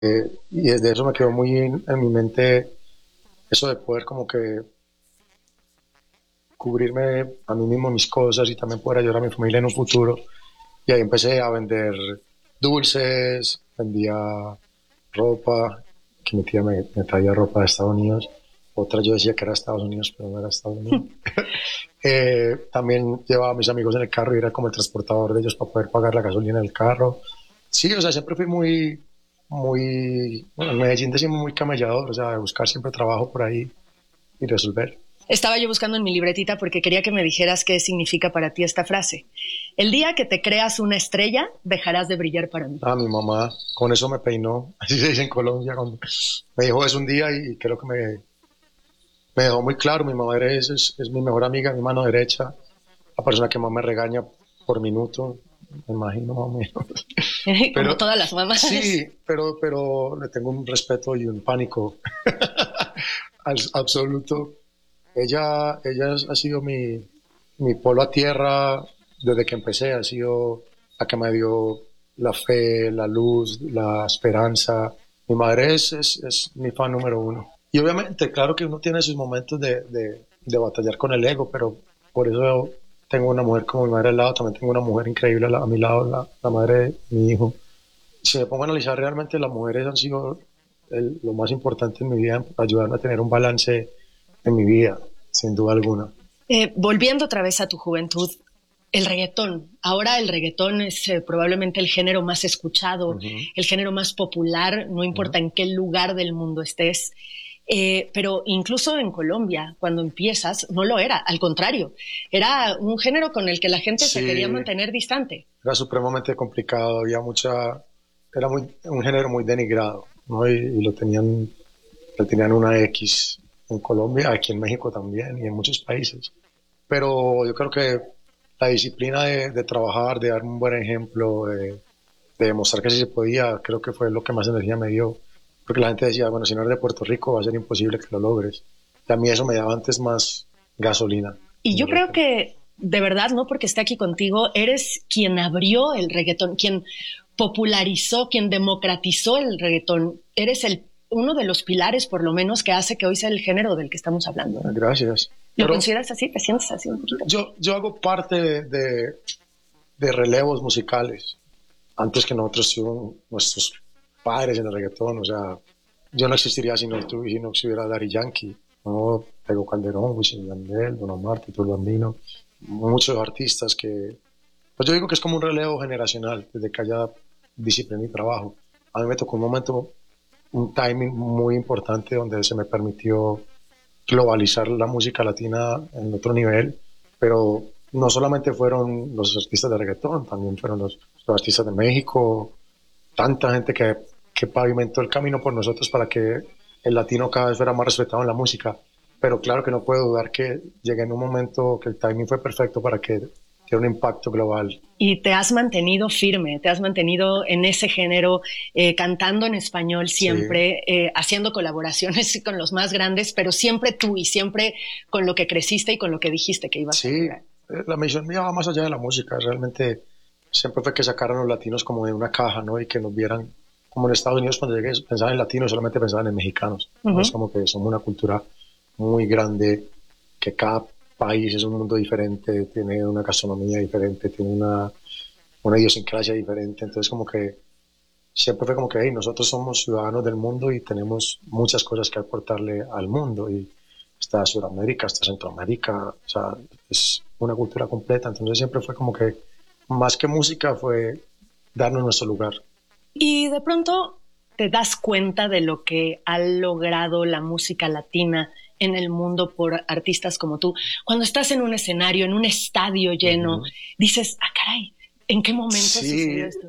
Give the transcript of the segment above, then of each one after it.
Y desde eso me quedó muy en mi mente eso de poder como que cubrirme a mí mismo mis cosas y también poder ayudar a mi familia en un futuro. Y ahí empecé a vender dulces, vendía ropa, que mi tía me traía ropa de Estados Unidos. Otra yo decía que era Estados Unidos, pero no era Estados Unidos. También llevaba a mis amigos en el carro y era como el transportador de ellos para poder pagar la gasolina del carro. Sí, o sea, siempre fui bueno, en Medellín decimos muy camellador, o sea, de buscar siempre trabajo por ahí y resolver. Estaba yo buscando en mi libretita porque quería que me dijeras qué significa para ti esta frase. El día que te creas una estrella, dejarás de brillar para mí. Mi mamá con eso me peinó, así se dice en Colombia, cuando me dijo eso un día y creo que me dejó muy claro, mi mamá es mi mejor amiga, mi mano derecha, la persona que más me regaña por minuto, me imagino más o menos. Como Pero todas las mamás. sí, pero le tengo un respeto y un pánico absoluto. Ella ha sido mi polo a tierra desde que empecé, ha sido la que me dio la fe, la luz, la esperanza. Mi madre es mi fan número uno. Y obviamente, claro que uno tiene sus momentos de batallar con el ego, pero por eso tengo una mujer como mi madre al lado, también tengo una mujer increíble a mi lado, la madre de mi hijo. Si me pongo a analizar, realmente las mujeres han sido lo más importante en mi vida, ayudarme a tener un balance en mi vida, sin duda alguna. Volviendo otra vez a tu juventud, el reggaetón. Ahora el reggaetón es probablemente el género más escuchado, Ujú, el género más popular, no ujú. importa en qué lugar del mundo estés. Pero incluso en Colombia, cuando empiezas, no lo era, al contrario, era un género con el que la gente se quería Sí, mantener distante. era supremamente complicado, era un género muy denigrado, ¿no? Y le tenían una X en Colombia, aquí en México también y en muchos países. Pero yo creo que la disciplina de trabajar, de dar un buen ejemplo, de demostrar que sí se podía, creo que fue lo que más energía me dio. Porque la gente decía, bueno, si no eres de Puerto Rico va a ser imposible que lo logres. Y a mí eso me daba antes más gasolina Y en el yo creo reto. que, de verdad, no porque esté aquí contigo, eres quien abrió el reggaetón, quien popularizó, quien democratizó el reggaetón. Eres uno de los pilares, por lo menos, que hace que hoy sea el género del que estamos hablando, ¿no? Gracias. ¿Lo Pero consideras así? ¿Te sientes así un poquito? yo hago parte de relevos musicales. Antes que nosotros tuvimos nuestros padres en el reggaetón, o sea, yo no existiría si no estuviera Daddy Yankee, no Tego Calderón, Wisin y Yandel, Don Omar, Tito el Bambino, muchos artistas que, pues yo digo que es como un relevo generacional, desde que haya disciplina y trabajo. A mí me tocó un momento, un timing muy importante donde se me permitió globalizar la música latina en otro nivel, pero no solamente fueron los artistas de reggaetón, también fueron los artistas de México, tanta gente que pavimentó el camino por nosotros para que el latino cada vez fuera más respetado en la música. Pero claro que no puedo dudar que llegué en un momento que el timing fue perfecto para que tuviera un impacto global. Y te has mantenido firme, te has mantenido en ese género, cantando en español Sí, siempre, haciendo colaboraciones con los más grandes, pero siempre tú y siempre con lo que creciste y con lo que dijiste que ibas a sí, lograr. la misión mía va más allá de la música, realmente siempre fue que sacaran los latinos como de una caja, ¿no? Y que nos vieran, como en Estados Unidos cuando llegué, pensaban en latinos, solamente pensaban en mexicanos, Uh ¿no? Es -huh. como que somos una cultura muy grande, que cada país es un mundo diferente, tiene una gastronomía diferente, tiene una idiosincrasia diferente, entonces como que siempre fue como que hey, nosotros somos ciudadanos del mundo y tenemos muchas cosas que aportarle al mundo y está Sudamérica, está Centroamérica, o sea, es una cultura completa, entonces siempre fue como que más que música fue darnos nuestro lugar. Y de pronto te das cuenta de lo que ha logrado la música latina en el mundo por artistas como tú. Cuando estás en un escenario, en un estadio Uh lleno, -huh. dices, ah, caray, ¿en qué momento Sí, sucedió esto?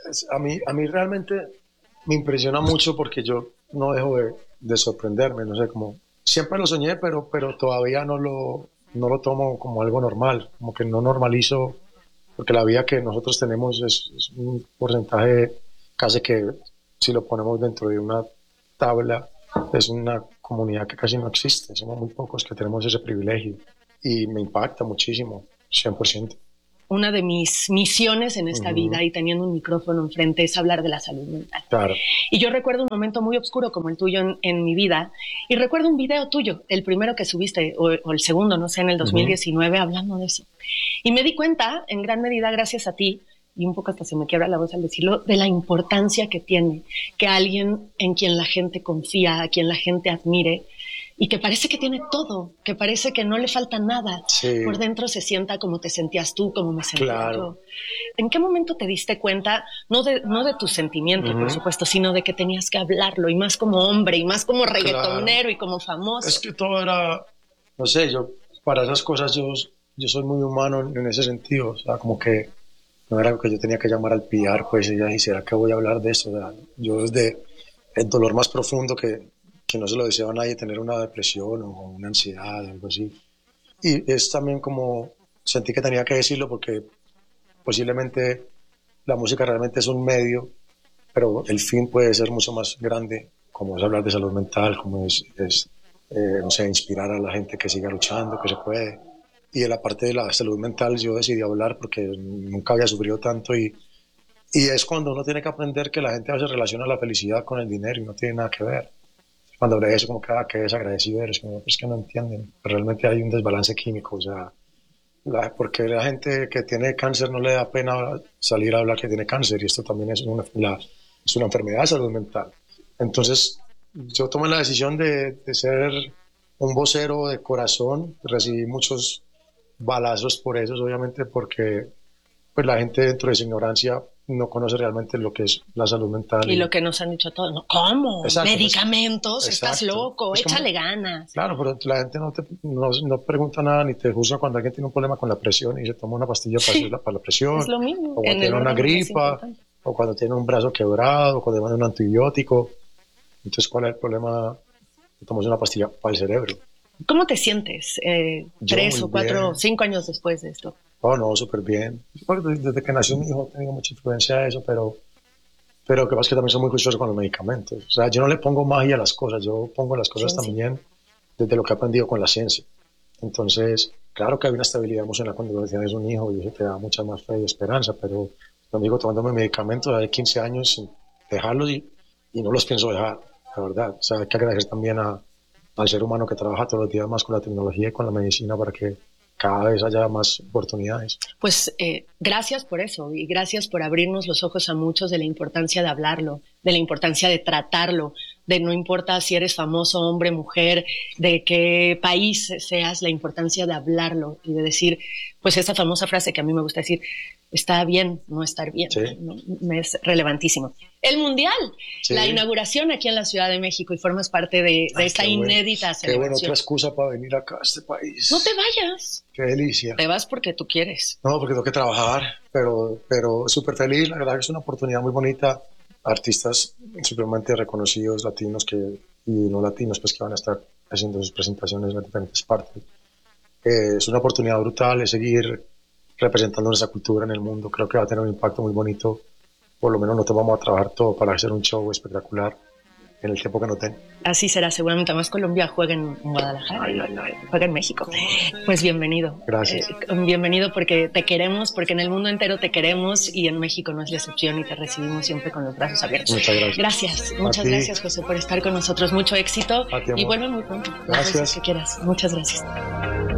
a mí realmente me impresiona mucho porque yo no dejo de sorprenderme, no sé, como siempre lo soñé, pero todavía no lo tomo como algo normal, como que no normalizo, porque la vida que nosotros tenemos es un porcentaje casi que si lo ponemos dentro de una tabla, es una comunidad que casi no existe, somos muy pocos que tenemos ese privilegio y me impacta muchísimo, 100%. una de mis misiones en esta vida, y teniendo un micrófono enfrente, es hablar de la salud mental. Claro. Y yo recuerdo un momento muy oscuro como el tuyo en mi vida, y recuerdo un video tuyo, el primero que subiste, o el segundo, no sé, en el 2019, hablando de eso. Y me di cuenta, en gran medida gracias a ti, y un poco hasta se me quiebra la voz al decirlo, de la importancia que tiene que alguien en quien la gente confía, a quien la gente admire, y que parece que tiene todo, que parece que no le falta nada. Sí. Por dentro se sienta como te sentías tú, como me sentía Claro. yo. ¿En qué momento te diste cuenta, no de tus sentimientos, por supuesto, sino de que tenías que hablarlo, y más como hombre, y más como reggaetonero, y como famoso? Es que todo era, no sé, yo para esas cosas yo soy muy humano en ese sentido, o sea, como que no era algo que yo tenía que llamar al PR, pues, y ¿será que voy a hablar de eso? O sea, yo desde el dolor más profundo que no se lo deseo a nadie, tener una depresión o una ansiedad o algo así. Y es también como sentí que tenía que decirlo porque posiblemente la música realmente es un medio, pero el fin puede ser mucho más grande, como es hablar de salud mental, como es no sé, inspirar a la gente que siga luchando, que se puede. Y de la parte de la salud mental yo decidí hablar porque nunca había sufrido tanto y es cuando uno tiene que aprender que la gente a veces relaciona la felicidad con el dinero y no tiene nada que ver. Cuando hablé de eso, como que, que desagradecido eres, como, es que no entienden. Realmente hay un desbalance químico, o sea, porque la gente que tiene cáncer no le da pena salir a hablar que tiene cáncer, y esto también es es una enfermedad de salud mental. Entonces, yo tomé la decisión de ser un vocero de corazón. Recibí muchos balazos por eso, obviamente, porque pues la gente dentro de su ignorancia no conoce realmente lo que es la salud mental. Y lo que nos han dicho todos, ¿no? ¿Cómo? Exacto, medicamentos, exacto. Estás loco, Es échale como, ganas. claro, pero la gente no pregunta nada ni te juzga cuando alguien tiene un problema con la presión y se toma una pastilla para la presión. Es lo mismo. O cuando tiene una gripa, o cuando tiene un brazo quebrado, o cuando tiene un antibiótico. Entonces, ¿cuál es el problema? Tomas una pastilla para el cerebro. ¿Cómo te sientes 3 o 4 o 5 años después de esto? Oh, no, súper bien. Desde que nació mi hijo he tenido mucha influencia de eso, pero lo que pasa es que también soy muy juicioso con los medicamentos. O sea, yo no le pongo magia a las cosas, yo pongo las cosas también desde lo que he aprendido con la ciencia. Entonces, claro que hay una estabilidad emocional cuando tienes un hijo y eso te da mucha más fe y esperanza, pero yo digo, tomándome medicamentos hace 15 años sin dejarlos y no los pienso dejar, la verdad. O sea, hay que agradecer también al ser humano que trabaja todos los días más con la tecnología y con la medicina para que cada vez haya más oportunidades. Pues gracias por eso, y gracias por abrirnos los ojos a muchos de la importancia de hablarlo, de la importancia de tratarlo, de no importa si eres famoso, hombre, mujer, de qué país seas, la importancia de hablarlo y de decir, pues esa famosa frase que a mí me gusta decir, está bien no estar bien, sí. Me es relevantísimo. El Mundial, sí. La inauguración aquí en la Ciudad de México, y formas parte de esta inédita celebración. Qué buena otra excusa para venir acá a este país. No te vayas. Qué delicia. Te vas porque tú quieres. No, porque tengo que trabajar, pero súper feliz. La verdad que es una oportunidad muy bonita. Artistas supremamente reconocidos, latinos y no latinos, pues que van a estar haciendo sus presentaciones en las diferentes partes. Es una oportunidad brutal de seguir representando nuestra cultura en el mundo. Creo que va a tener un impacto muy bonito. Por lo menos nosotros vamos a trabajar todo para hacer un show espectacular en el tiempo que nos den. Así será, seguramente. Además, Colombia juega en Guadalajara, juega en México. Pues bienvenido. Gracias. Bienvenido porque te queremos, porque en el mundo entero te queremos, y en México no es la excepción, y te recibimos siempre con los brazos abiertos. Muchas gracias. Muchas gracias, José, por estar con nosotros. Mucho éxito. A ti, amor. Y vuelve muy pronto. Gracias. Las veces que quieras. Muchas gracias.